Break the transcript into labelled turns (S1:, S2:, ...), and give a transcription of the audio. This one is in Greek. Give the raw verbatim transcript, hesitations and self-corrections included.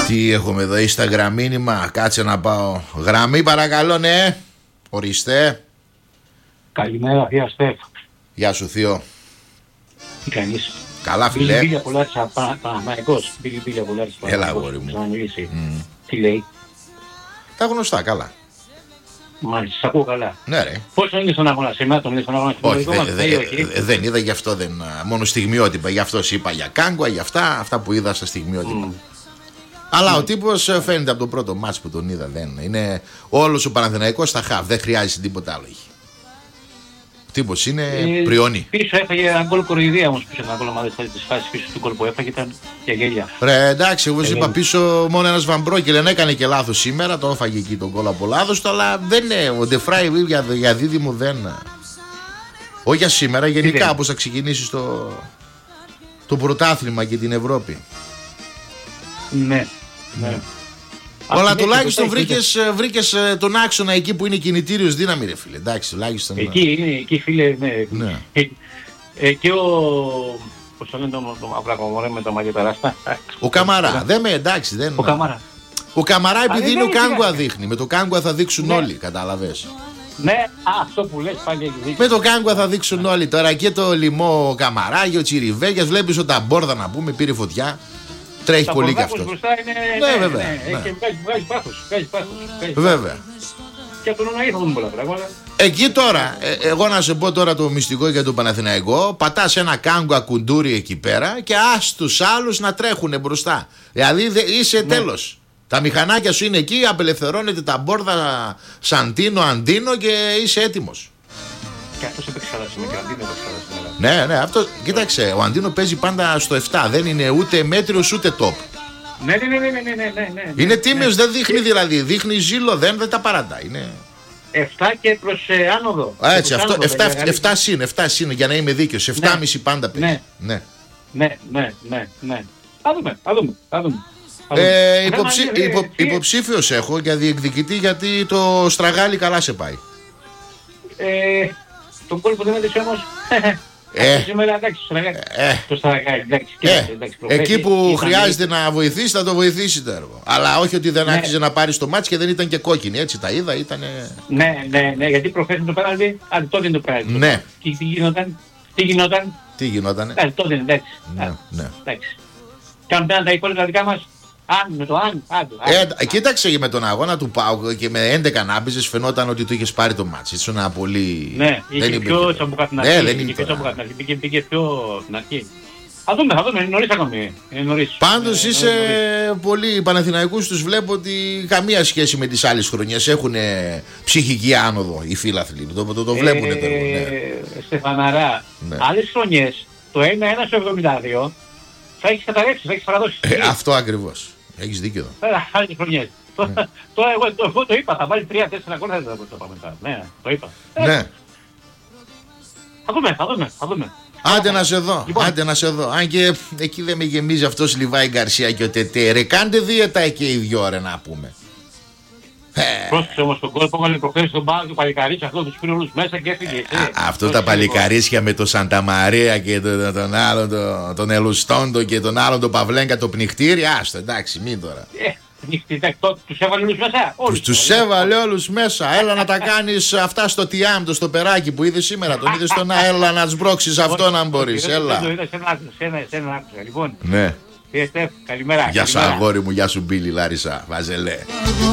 S1: Τι έχουμε εδώ, Instagram μήνυμα. Κάτσε να πάω. Γραμμή παρακαλώ, ναι. Ορίστε.
S2: Καλημέρα, θεία Στεφ.
S1: Γεια σου, θείο.
S2: Τι κάνεις?
S1: Καλά, φίλε.
S2: Μπίλη Μπίλια Πολάρης, Παναμαϊκός. Μπίλη Μπίλια Πολάρης.
S1: Έλα, αγόρι μου.
S2: Να μιλήσει.
S1: Mm.
S2: Τι λέει?
S1: Τα γνωστά, καλά.
S2: Μάλιστα, σ' ακούω καλά.
S1: Ναι, ρε.
S2: Πώς τον είδες στον αγώνα, σήμερα τον είδες στον αγώνα?
S1: Όχι, δε, δε, δε, δεν είδα, γι' αυτό δεν. Μόνο στιγμιότυπα. Γι' αυτό είπα για Κάγκουα, για αυτά, αυτά που είδα στα στιγμιότυπα. Mm. Αλλά mm. ο τύπος φαίνεται από το πρώτο μάτς που τον είδα. Δεν είναι όλος ο Παναθηναϊκός στα χαφ. Δεν χρειάζεται τίποτα άλλο. Ο τύπος είναι ε, πριόνι.
S2: Πίσω έφαγε ένα γκολ κοροϊδία όμως. Πίσω ένα γκολ ομάδες της φάσης πίσω του γκολ που έφαγε ήταν για γέλια.
S1: Ρε εντάξει, εγώ είπα πίσω μόνο ένας Βαμπρόκελ. Δεν έκανε και λάθος σήμερα. Το έφαγε εκεί τον γκολ από λάθος. Αλλά δεν είναι. Ο Ντεφράι για, για δίδυμο δεν. Όχι για σήμερα, γενικά πώς θα ξεκινήσει το, το πρωτάθλημα και την Ευρώπη.
S2: Ναι, ναι.
S1: Αλλά τουλάχιστον βρήκες, βρήκες τον άξονα εκεί που είναι κινητήριος δύναμη, ρε φίλε. Εντάξει, τουλάχιστον.
S2: Εκεί είναι, εκεί φίλε, ναι.
S1: ναι.
S2: Ε, ε, και ο. Πώς το λένε το απλακομορέ με το μαλλί περάστα.
S1: Ο Καμαρά, δεν με εντάξει. Δεν...
S2: Ο Καμαρά.
S1: Ο Καμαρά επειδή είναι ο Κάγκουα δείχνει. Με το Κάγκουα θα δείξουν ναι. όλοι, κατάλαβες.
S2: Ναι, α, αυτό που λες πάλι έχει δείξει.
S1: Με το Κάγκουα θα δείξουν όλοι. Τώρα και το λοιμό ο Καμαρά και ο Τσιριβέγιας. Βλέπεις ότι τα μπόρδα να πούμε πήρε φωτιά. Τρέχει
S2: τα
S1: πολύ κι αυτό.
S2: Είναι,
S1: ναι,
S2: ναι,
S1: βέβαια.
S2: Ναι, ναι. Και βγάζει πάθος. Βγάζει πάθος.
S1: Βέβαια.
S2: Και από τον Ουναή θα δούμε πολλά πράγματα.
S1: Εκεί τώρα, ε, εγώ να σε πω τώρα το μυστικό για τον Παναθηναϊκό. Πατάς ένα Κάγκουα κουντούρι εκεί πέρα και ας τους άλλους να τρέχουν μπροστά. Δηλαδή δε, είσαι ναι. τέλος. Τα μηχανάκια σου είναι εκεί, απελευθερώνεται τα μπόρδα Σαντίνο, Αντίνο και είσαι έτοιμος.
S2: Και αυτός έπαιξε καλά σήμερα και ο Αντίνο έπαιξε καλά σήμερα.
S1: Ναι, ναι, αυτό, κοίταξε, ο Αντίνο παίζει πάντα στο επτά, δεν είναι ούτε μέτριος ούτε top.
S2: Ναι, ναι, ναι, ναι, ναι, ναι, ναι, ναι.
S1: Είναι τίμιος, ναι. δεν δείχνει δηλαδή, δείχνει ζήλο, δεν, δεν τα παρατά. Είναι...
S2: επτά και προς ε, άνοδο.
S1: Α, έτσι, αυτό, επτά συν, επτά συν, για να είμαι δίκαιος, επτά κόμμα πέντε πάντα παίζει.
S2: Ναι, ναι, ναι, ναι, ναι, ναι. Θα δούμε, θα δούμε, θα δούμε.
S1: Ε, υποψή, υπο, υποψήφιος έχω για διεκδικητή γιατί το στραγάλι καλά σε πάει.
S2: Ε, τον κόλ που δεν έδειξε όμως.
S1: Ε,
S2: σήμερα εντάξει,
S1: ε,
S2: το στραγάλι, εντάξει,
S1: ε,
S2: εντάξει,
S1: εκεί που χρειάζεται να βοηθήσει θα το βοηθήσει το έργο. Αλλά όχι ότι δεν
S2: ναι.
S1: άξιζε να πάρει το μάτς και δεν ήταν και κόκκινη, έτσι τα είδα, ήταν.
S2: Ναι, ναι, ναι, γιατί προχθές το πέναλτι, αν τότε είναι το πέναλτι.
S1: Ναι.
S2: Και τι γινόταν, τι γινόταν.
S1: Τι γινότανε.
S2: Ε, τότε εντάξει.
S1: Ναι, ναι.
S2: Εντάξει. Και αν πέραν τα υπόλοιπα δικά μας. Αν, με το αν, άντε, άντε.
S1: Ε, κοίταξε με τον αγώνα του ΠΑΟΚ και με έντεκα νάμπιζες φαινόταν ότι του είχες πάρει το μάτς. Ήσουν ένα πολύ.
S2: Ναι, είχε πιο τσαμπουκά στην αρχή.
S1: Ναι, δεν είναι
S2: πιο τσαμπουκά στην αρχή. Πήγε πιο στην αρχή. Θα δούμε, θα δούμε. Είναι νωρίς ακόμη.
S1: Πάντως είσαι πολύ Παναθηναϊκούς, τους βλέπω ότι καμία σχέση με τις άλλες χρονιές. Έχουν ψυχική άνοδο οι φίλαθλοι. Το, το, το βλέπουν τώρα. Ναι.
S2: Στεφαναρά, ναι. Άλλες χρονιές το ένα ένα στο εβδομήντα δύο θα έχεις καταρρεύσει, θα έχεις παραδώσει.
S1: Ε, αυτό ακριβώς. Έχεις δίκιο.
S2: Άλλες χρονιές. Τώρα εγώ το, το, το είπα, θα βάλει τρία τέσσερα γκολ, δεν θα το πάμε μετά. Ναι, το είπα.
S1: Ναι.
S2: Θα δούμε, θα δούμε, θα δούμε.
S1: Άντε να σε δω, λοιπόν. άντε να σε δω. Αν και εκεί δεν με γεμίζει αυτός Λιβάη Γκαρσία και ο Τετέ. Ρε κάντε δίαιτα και οι δυο ρε να πούμε.
S2: Πρόσεξε όμως τον γκολ που έβαλε προχθές στον πάγκο του παλικαρίτσι, αυτό τους πήρε όλους μέσα και έφυγε.
S1: Αυτό τα παλικαρίσια με το Σανταμαρία και τον, τον άλλον τον, τον Ελουστόντο και τον άλλον τον Παυλέγκα το πνιχτήρι. Άστο εντάξει μην τώρα.
S2: Τους έβαλε όλους μέσα.
S1: Τους, τους έβαλε όλους μέσα. Έλα να τα κάνεις αυτά στο Τιάμ, το στο περάκι που είδες σήμερα. Τον είδες στον έλα να σμπρώξεις αυτό να μπορείς. Έλα.
S2: Λοιπόν,
S1: ναι.
S2: καλημέρα.
S1: Γεια σου αγόρι μου, γεια σου Μπίλη Λάρισα. Βάζελέ.